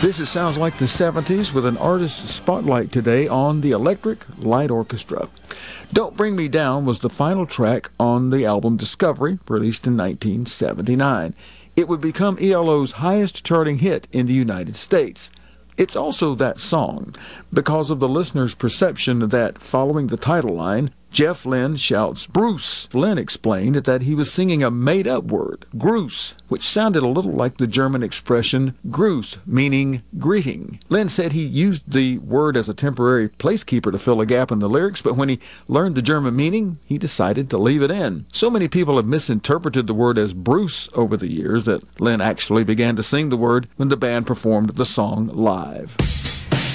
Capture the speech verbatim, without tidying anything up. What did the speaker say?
This is Sounds Like the seventies with an artist spotlight today on the Electric Light Orchestra. Don't Bring Me Down was the final track on the album Discovery, released in nineteen seventy-nine. It would become E L O's highest charting hit in the United States. It's also that song because of the listener's perception that, following the title line, Jeff Lynne shouts, "Bruce." Lynne explained that he was singing a made-up word, Gruß, which sounded a little like the German expression Gruß, meaning greeting. Lynne said he used the word as a temporary placekeeper to fill a gap in the lyrics, but when he learned the German meaning, he decided to leave it in. So many people have misinterpreted the word as Bruce over the years that Lynne actually began to sing the word when the band performed the song live.